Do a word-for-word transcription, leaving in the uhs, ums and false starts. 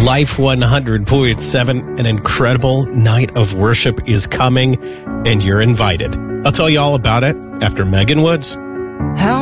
Life one hundred point seven, an incredible night of worship is coming, and you're invited. I'll tell you all about it after Megan Woods. How